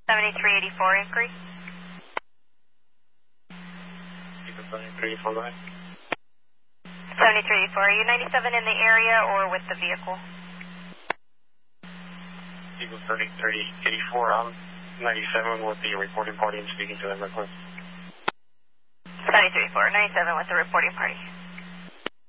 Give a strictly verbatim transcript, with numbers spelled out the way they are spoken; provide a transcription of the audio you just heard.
seventy-three eighty-four inquiry. seventy-three eighty-four, go ahead. seventy-three eighty-four, are you ninety-seven in the area or with the vehicle? Eagle thirty-three eighty-four, I'm ninety-seven with the reporting party and speaking to them real quick. seventy-three eighty-four, ninety-seven with the reporting party.